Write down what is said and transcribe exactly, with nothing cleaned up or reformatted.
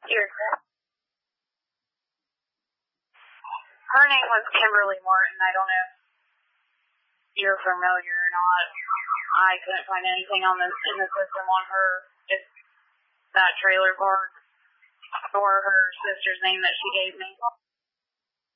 You're good. Her name was Kimberly Martin. I don't know if you're familiar or not. I couldn't find anything on the in the system on her. It's that trailer park or her sister's name that she gave me.